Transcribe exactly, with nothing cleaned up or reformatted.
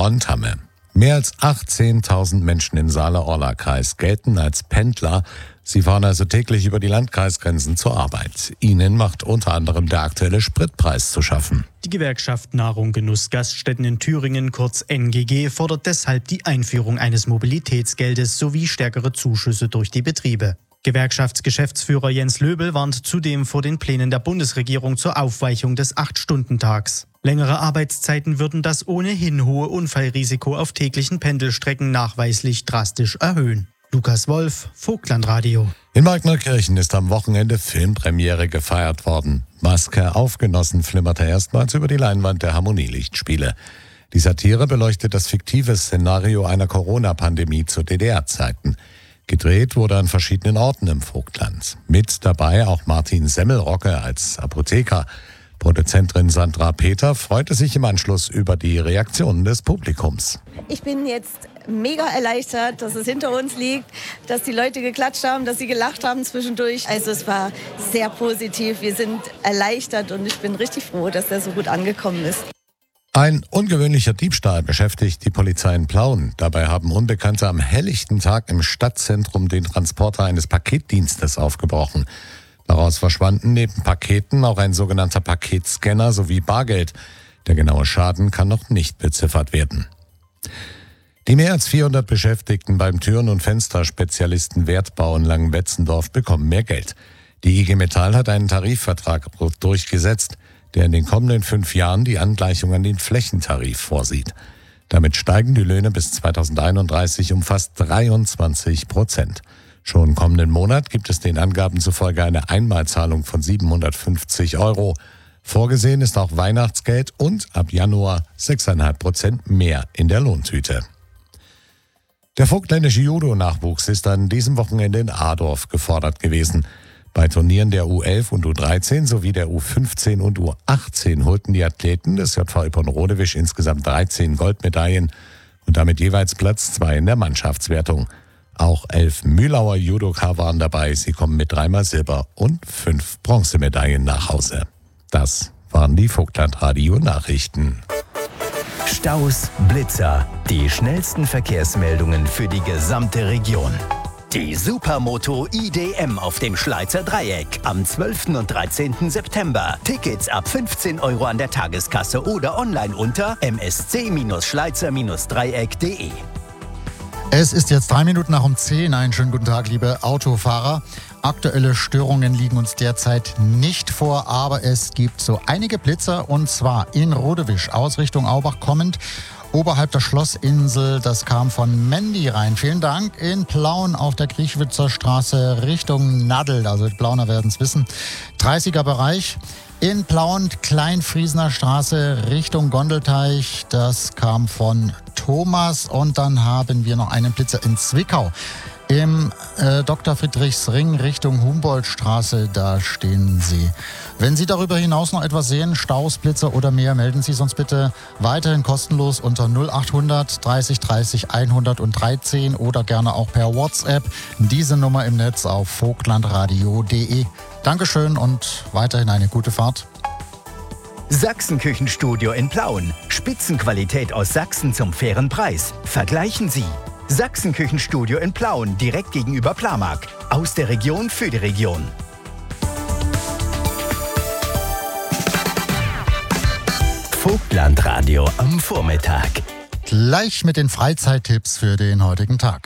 Fronthamme. Mehr als achtzehntausend Menschen im Saale-Orla-Kreis gelten als Pendler. Sie fahren also täglich über die Landkreisgrenzen zur Arbeit. Ihnen macht unter anderem der aktuelle Spritpreis zu schaffen. Die Gewerkschaft Nahrung Genuss Gaststätten in Thüringen, kurz N G G, fordert deshalb die Einführung eines Mobilitätsgeldes sowie stärkere Zuschüsse durch die Betriebe. Gewerkschaftsgeschäftsführer Jens Löbel warnt zudem vor den Plänen der Bundesregierung zur Aufweichung des acht-Stunden-Tags. Längere Arbeitszeiten würden das ohnehin hohe Unfallrisiko auf täglichen Pendelstrecken nachweislich drastisch erhöhen. Lukas Wolf, Vogtlandradio. In Magnerkirchen ist am Wochenende Filmpremiere gefeiert worden. Maske auf Genossen flimmerte erstmals über die Leinwand der Harmonielichtspiele. Die Satire beleuchtet das fiktive Szenario einer Corona-Pandemie zu D D R-Zeiten. Gedreht wurde an verschiedenen Orten im Vogtland. Mit dabei auch Martin Semmelrocke als Apotheker. Produzentin Sandra Peter freute sich im Anschluss über die Reaktionen des Publikums. Ich bin jetzt mega erleichtert, dass es hinter uns liegt, dass die Leute geklatscht haben, dass sie gelacht haben zwischendurch. Also es war sehr positiv. Wir sind erleichtert und ich bin richtig froh, dass der so gut angekommen ist. Ein ungewöhnlicher Diebstahl beschäftigt die Polizei in Plauen. Dabei haben Unbekannte am helllichten Tag im Stadtzentrum den Transporter eines Paketdienstes aufgebrochen. Daraus verschwanden neben Paketen auch ein sogenannter Paketscanner sowie Bargeld. Der genaue Schaden kann noch nicht beziffert werden. Die mehr als vierhundert Beschäftigten beim Türen- und Fensterspezialisten Wertbau in Langenwetzendorf bekommen mehr Geld. Die I G Metall hat einen Tarifvertrag durchgesetzt, der in den kommenden fünf Jahren die Angleichung an den Flächentarif vorsieht. Damit steigen die Löhne bis zweitausendeinunddreißig um fast dreiundzwanzig Prozent. Schon kommenden Monat gibt es den Angaben zufolge eine Einmalzahlung von siebenhundertfünfzig Euro. Vorgesehen ist auch Weihnachtsgeld und ab Januar sechs Komma fünf Prozent mehr in der Lohntüte. Der vogtländische Judo-Nachwuchs ist an diesem Wochenende in Adorf gefordert gewesen. Bei Turnieren der U elf und U dreizehn sowie der U fünfzehn und U achtzehn holten die Athleten des J V Ypern-Rodewisch insgesamt dreizehn Goldmedaillen und damit jeweils Platz zwei in der Mannschaftswertung. Auch elf Mühlauer Judoka waren dabei. Sie kommen mit dreimal Silber und fünf Bronzemedaillen nach Hause. Das waren die Vogtlandradio-Nachrichten. Staus, Blitzer, die schnellsten Verkehrsmeldungen für die gesamte Region. Die Supermoto I D M auf dem Schleizer Dreieck am zwölften und dreizehnten September. Tickets ab fünfzehn Euro an der Tageskasse oder online unter m s c schleizer dreieck punkt d e. Es ist jetzt drei Minuten nach um zehn. Einen schönen guten Tag, liebe Autofahrer. Aktuelle Störungen liegen uns derzeit nicht vor, aber es gibt so einige Blitzer und zwar in Rodewisch aus Richtung Aubach kommend. Oberhalb der Schlossinsel, das kam von Mandy rein. Vielen Dank. In Plauen auf der Griechwitzer Straße Richtung Nadel, also die Plauner werden es wissen, dreißiger Bereich. In Plauen, Kleinfriesener Straße Richtung Gondelteich, das kam von Thomas. Und dann haben wir noch einen Blitzer in Zwickau. Im äh, Doktor Friedrichs Ring Richtung Humboldtstraße, da stehen Sie. Wenn Sie darüber hinaus noch etwas sehen, Staus, Blitzer oder mehr, melden Sie sonst bitte weiterhin kostenlos unter null achthundert dreißig dreißig hundertdreizehn oder gerne auch per WhatsApp. Diese Nummer im Netz auf vogtlandradio punkt d e. Dankeschön und weiterhin eine gute Fahrt. Sachsenküchenstudio in Plauen. Spitzenqualität aus Sachsen zum fairen Preis. Vergleichen Sie. Sachsenküchenstudio in Plauen, direkt gegenüber Plamag. Aus der Region für die Region. Vogtlandradio am Vormittag. Gleich mit den Freizeittipps für den heutigen Tag.